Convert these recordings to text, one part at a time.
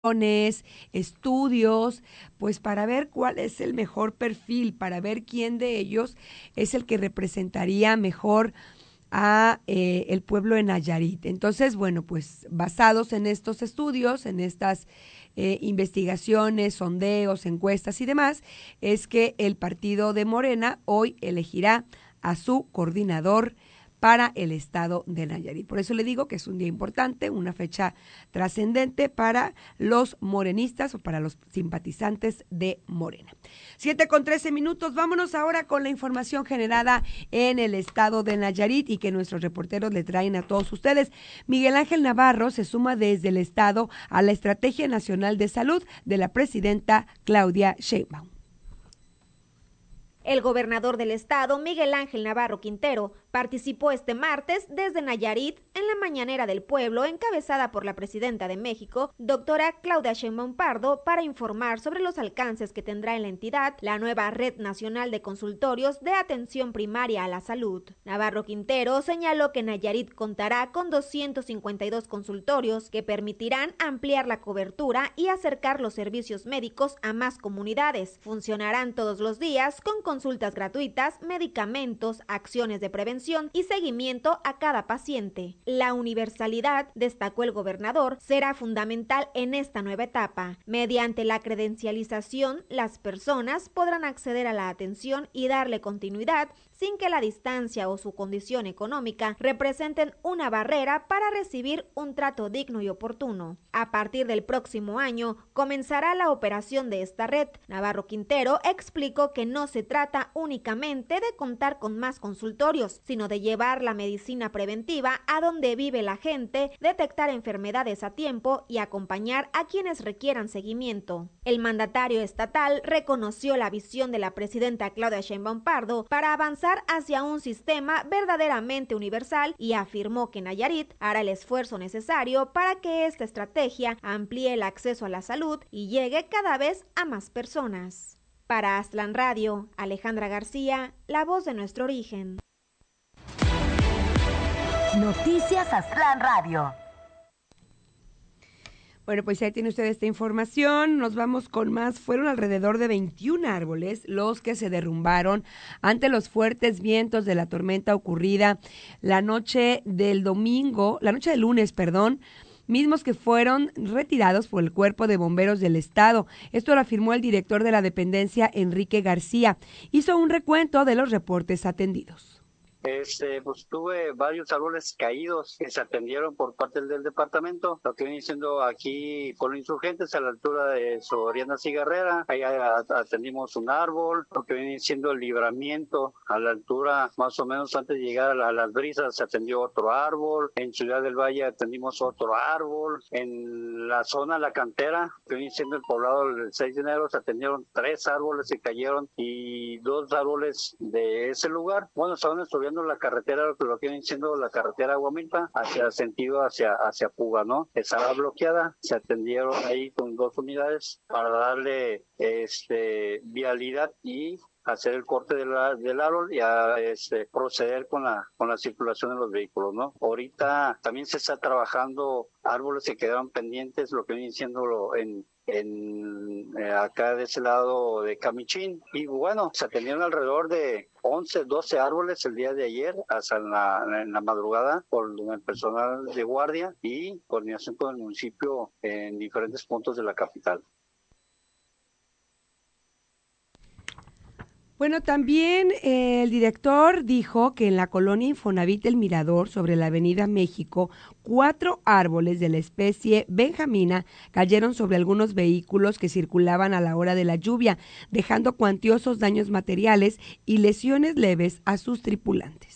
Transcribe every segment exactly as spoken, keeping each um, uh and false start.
estudios, pues para ver cuál es el mejor perfil, para ver quién de ellos es el que representaría mejor a eh, el pueblo de Nayarit. Entonces, bueno, pues basados en estos estudios, en estas eh, investigaciones, sondeos, encuestas y demás, es que el partido de Morena hoy elegirá a su coordinador para el estado de Nayarit. Por eso le digo que es un día importante, una fecha trascendente para los morenistas o para los simpatizantes de Morena. Siete con trece minutos, vámonos ahora con la información generada en el estado de Nayarit y que nuestros reporteros le traen a todos ustedes. Miguel Ángel Navarro se suma desde el estado a la Estrategia Nacional de Salud de la presidenta Claudia Sheinbaum. El gobernador del estado, Miguel Ángel Navarro Quintero, participó este martes desde Nayarit en la Mañanera del Pueblo, encabezada por la presidenta de México, doctora Claudia Sheinbaum Pardo, para informar sobre los alcances que tendrá en la entidad la nueva Red Nacional de Consultorios de Atención Primaria a la Salud. Navarro Quintero señaló que Nayarit contará con doscientos cincuenta y dos consultorios que permitirán ampliar la cobertura y acercar los servicios médicos a más comunidades. Funcionarán todos los días con consultas gratuitas, medicamentos, acciones de prevención y seguimiento a cada paciente. La universalidad, destacó el gobernador, será fundamental en esta nueva etapa. Mediante la credencialización, las personas podrán acceder a la atención y darle continuidad sin que la distancia o su condición económica representen una barrera para recibir un trato digno y oportuno. A partir del próximo año comenzará la operación de esta red. Navarro Quintero explicó que no se trata únicamente de contar con más consultorios, sino de llevar la medicina preventiva a donde vive la gente, detectar enfermedades a tiempo y acompañar a quienes requieran seguimiento. El mandatario estatal reconoció la visión de la presidenta Claudia Sheinbaum Pardo para avanzar hacia un sistema verdaderamente universal y afirmó que Nayarit hará el esfuerzo necesario para que esta estrategia amplíe el acceso a la salud y llegue cada vez a más personas. Para Aztlán Radio, Alejandra García, la voz de nuestro origen. Noticias Aztlán Radio. Bueno, pues ahí tiene usted esta información. Nos vamos con más. Fueron alrededor de veintiún árboles los que se derrumbaron ante los fuertes vientos de la tormenta ocurrida la noche del domingo, la noche del lunes, perdón, mismos que fueron retirados por el Cuerpo de Bomberos del Estado. Esto lo afirmó el director de la dependencia, Enrique García. Hizo un recuento de los reportes atendidos. Este, pues tuve varios árboles caídos que se atendieron por parte del, del departamento, lo que viene siendo aquí con los insurgentes a la altura de Soriana Cigarrera, ahí atendimos un árbol, lo que viene siendo el Libramiento a la altura más o menos antes de llegar a, la, a las brisas se atendió otro árbol, en Ciudad del Valle atendimos otro árbol, en la zona La Cantera, que viene siendo el poblado del seis de enero, se atendieron tres árboles que cayeron y dos árboles de ese lugar. Bueno, estaban estudiando la carretera, lo que viene siendo la carretera Aguamilpa, hacia sentido hacia hacia Puga, ¿no? Estaba bloqueada, se atendieron ahí con dos unidades para darle este vialidad y hacer el corte de la, del árbol y a este, proceder con la con la circulación de los vehículos, ¿no? Ahorita también se está trabajando árboles que quedaron pendientes, lo que viene siendo lo, en en eh, acá de ese lado de Camichín, y bueno, se atendieron alrededor de once, doce árboles el día de ayer hasta en la, en la madrugada por el personal de guardia y coordinación con el municipio en diferentes puntos de la capital. Bueno, también eh, el director dijo que en la colonia Infonavit El Mirador, sobre la avenida México, cuatro árboles de la especie benjamina cayeron sobre algunos vehículos que circulaban a la hora de la lluvia, dejando cuantiosos daños materiales y lesiones leves a sus tripulantes.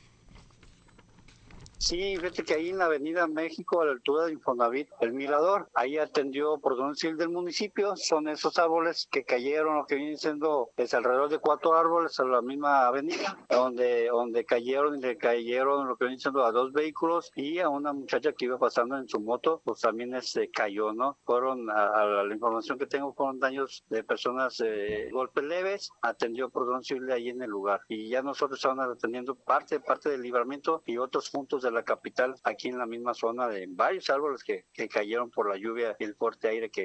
Sí, fíjate que ahí en la avenida México, a la altura de Infonavit, El Mirador, ahí atendió Protección Civil del municipio, son esos árboles que cayeron, lo que vienen siendo es alrededor de cuatro árboles a la misma avenida, donde donde cayeron y le cayeron lo que vienen siendo a dos vehículos y a una muchacha que iba pasando en su moto, pues también este cayó, ¿no? Fueron, a, a la información que tengo, fueron daños de personas, eh, golpes leves, atendió Protección Civil ahí en el lugar. Y ya nosotros estamos atendiendo parte, parte del Libramiento y otros puntos de la capital, aquí en la misma zona de varios árboles que, que cayeron por la lluvia y el fuerte aire que